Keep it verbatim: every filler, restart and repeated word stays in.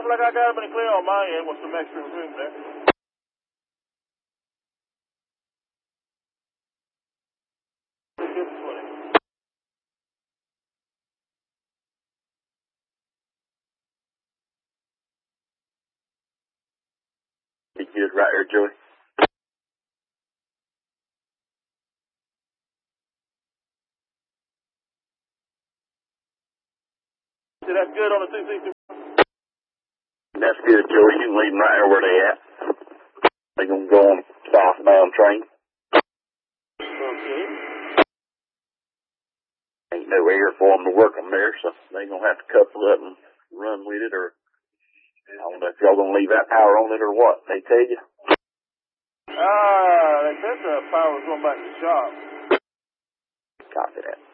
like I got them in the clear on my end with some extra room there. Be good right here, Joey. See, that's good on the two sixty. That's good, Joey. You can leave them right there where they at. They gonna go on southbound train. Okay. Ain't no air for them to work them there, so they gonna have to couple up and run with it, or I don't know if y'all gonna leave that power on it or what. They tell you. Ah, they said the power was going back to the shop. Copy that.